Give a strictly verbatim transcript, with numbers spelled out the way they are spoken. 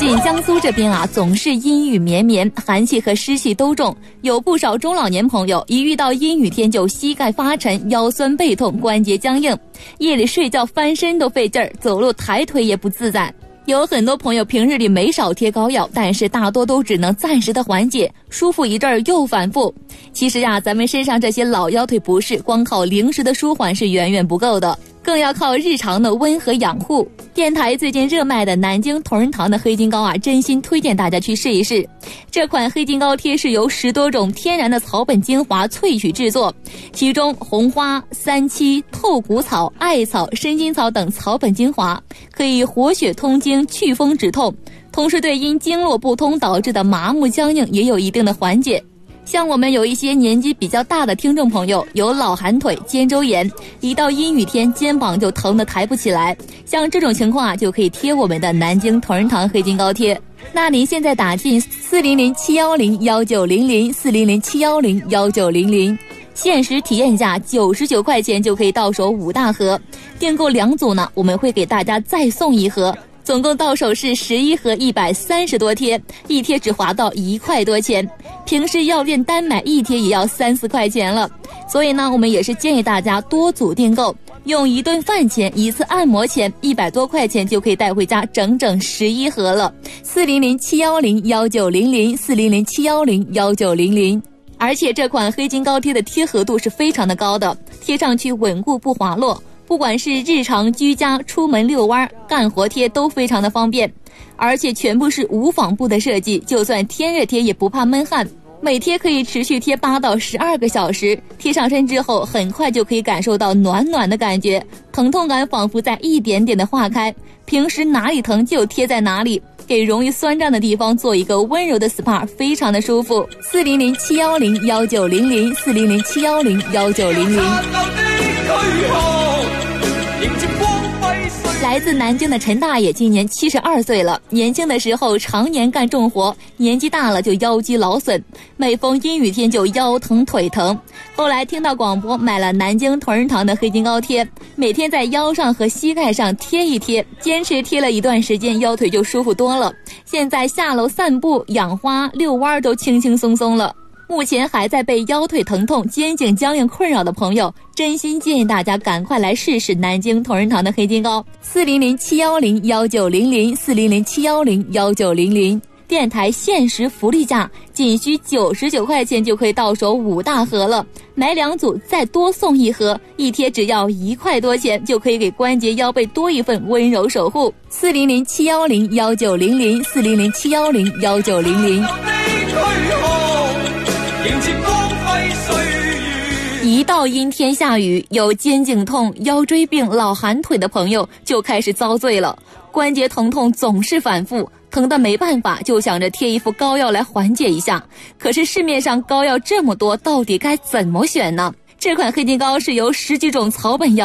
近江苏这边啊，总是阴雨绵绵，寒气和湿气都重，有不少中老年朋友一遇到阴雨天就膝盖发沉、腰酸背痛、关节僵硬，夜里睡觉翻身都费劲儿，走路抬腿也不自在。有很多朋友平日里没少贴膏药，但是大多都只能暂时的缓解，舒服一阵儿又反复。其实呀、啊，咱们身上这些老腰腿不适，光靠零食的舒缓是远远不够的，更要靠日常的温和养护。电台最近热卖的南京同仁堂的黑金膏啊，真心推荐大家去试一试。这款黑金膏贴是由十多种天然的草本精华萃取制作，其中红花、三七、透骨草、艾草、生筋草等草本精华可以活血通经、祛风止痛，同时对因经络不通导致的麻木僵硬也有一定的缓解。像我们有一些年纪比较大的听众朋友，有老寒腿、肩周炎，一到阴雨天肩膀就疼得抬不起来，像这种情况啊，就可以贴我们的南京同仁堂黑金膏贴。那您现在打进四零零七幺零幺九零零四零零七幺零幺九零零，限时体验价九十九块钱就可以到手五大盒，订购两组呢，我们会给大家再送一盒。总共到手是十一盒一百三十多贴，一贴只划到一块多钱，平时药店单买一贴也要三四块钱了。所以呢，我们也是建议大家多组订购，用一顿饭钱、一次按摩钱，一百多块钱就可以带回家整整十一盒了。四零零七幺零幺九零零四零零七幺零幺九零零。而且这款黑金膏贴的贴合度是非常的高的，贴上去稳固不滑落。不管是日常居家、出门遛弯、干活贴都非常的方便，而且全部是无纺布的设计，就算天热贴也不怕闷汗。每贴可以持续贴八到十二个小时，贴上身之后很快就可以感受到暖暖的感觉，疼痛感仿佛在一点点的化开，平时哪里疼就贴在哪里，给容易酸胀的地方做一个温柔的 S P A， 非常的舒服。四零零七幺零幺九零零四零零七幺零幺九零零。来自南京的陈大爷今年七十二岁了，年轻的时候常年干重活，年纪大了就腰肌劳损，每逢阴雨天就腰疼腿疼。后来听到广播，买了南京同仁堂的黑金膏贴，每天在腰上和膝盖上贴一贴，坚持贴了一段时间，腰腿就舒服多了。现在下楼散步、养花、遛弯都轻轻松松了。目前还在被腰腿疼痛、肩颈僵硬困扰的朋友，真心建议大家赶快来试试南京同仁堂的黑金膏。四零零七幺零幺九零零四零零七幺零幺九零零，电台限时福利价，仅需九十九块钱就可以到手五大盒了，买两组再多送一盒，一贴只要一块多钱，就可以给关节腰背多一份温柔守护。四零零七幺零幺九零零四零零七幺零幺九零零。一到阴天下雨，有肩颈痛、腰椎病、老寒腿的朋友就开始遭罪了，关节疼痛总是反复，疼得没办法，就想着贴一副膏药来缓解一下。可是市面上膏药这么多，到底该怎么选呢？这款黑金膏是由十几种草本药